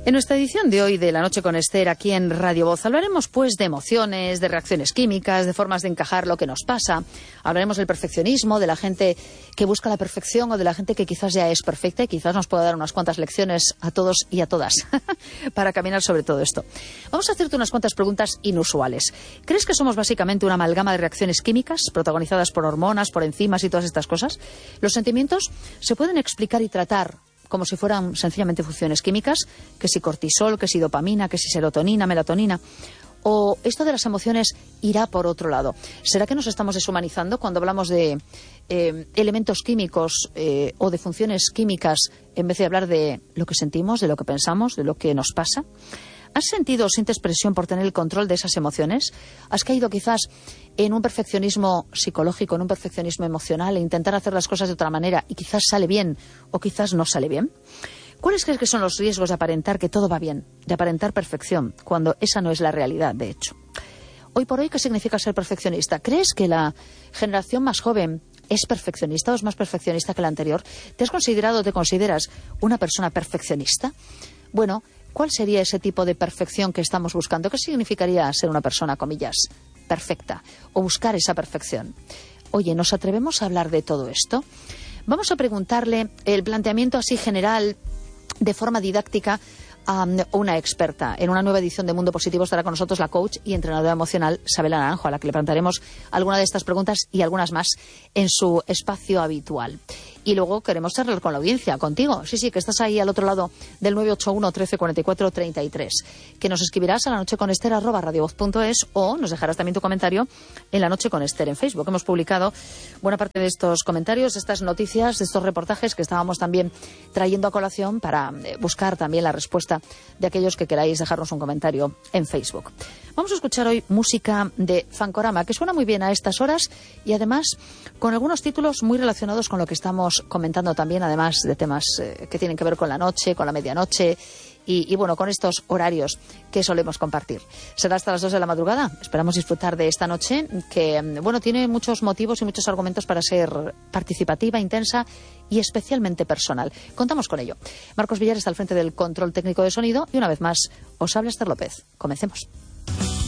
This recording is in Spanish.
En nuestra edición de hoy de La Noche con Esther, aquí en Radio Voz, hablaremos pues de emociones, de reacciones químicas, de formas de encajar lo que nos pasa. Hablaremos del perfeccionismo, de la gente que busca la perfección o de la gente que quizás ya es perfecta y quizás nos pueda dar unas cuantas lecciones a todos y a todas para caminar sobre todo esto. Vamos a hacerte unas cuantas preguntas inusuales. ¿Crees que somos básicamente una amalgama de reacciones químicas protagonizadas por hormonas, por enzimas y todas estas cosas? ¿Los sentimientos se pueden explicar y tratar como si fueran sencillamente funciones químicas, que si cortisol, que si dopamina, que si serotonina, melatonina? ¿O esto de las emociones irá por otro lado? ¿Será que nos estamos deshumanizando cuando hablamos de elementos químicos o de funciones químicas en vez de hablar de lo que sentimos, de lo que pensamos, de lo que nos pasa? ¿Has sentido o sientes presión por tener el control de esas emociones? ¿Has caído quizás en un perfeccionismo psicológico, en un perfeccionismo emocional e intentar hacer las cosas de otra manera y quizás sale bien o quizás no sale bien? ¿Cuáles crees que son los riesgos de aparentar que todo va bien, de aparentar perfección, cuando esa no es la realidad, de hecho? Hoy por hoy, ¿qué significa ser perfeccionista? ¿Crees que la generación más joven es perfeccionista o es más perfeccionista que la anterior? ¿Te has considerado o te consideras una persona perfeccionista? Bueno, ¿cuál sería ese tipo de perfección que estamos buscando? ¿Qué significaría ser una persona, comillas, perfecta o buscar esa perfección? Oye, ¿nos atrevemos a hablar de todo esto? Vamos a preguntarle el planteamiento así general, de forma didáctica, a una experta. En una nueva edición de Mundo Positivo estará con nosotros la coach y entrenadora emocional Sabela Naranjo, a la que le plantearemos alguna de estas preguntas y algunas más en su espacio habitual. Y luego queremos charlar con la audiencia, contigo. Sí, que estás ahí al otro lado del 981 13 44 33. Que nos escribirás a lanocheconester@radiovoz.es o nos dejarás también tu comentario en La Noche con Esther en Facebook. Hemos publicado buena parte de estos comentarios, de estas noticias, de estos reportajes que estábamos también trayendo a colación para buscar también la respuesta de aquellos que queráis dejarnos un comentario en Facebook. Vamos a escuchar hoy música de Fancorama, que suena muy bien a estas horas y además con algunos títulos muy relacionados con lo que estamos comentando también, además de temas que tienen que ver con la noche, con la medianoche y bueno, con estos horarios que solemos compartir. Será hasta las 2 de la madrugada. Esperamos disfrutar de esta noche que, bueno, tiene muchos motivos y muchos argumentos para ser participativa, intensa y especialmente personal. Contamos con ello. Marcos Villar está al frente del control técnico de sonido y una vez más os habla Esther López. Comencemos.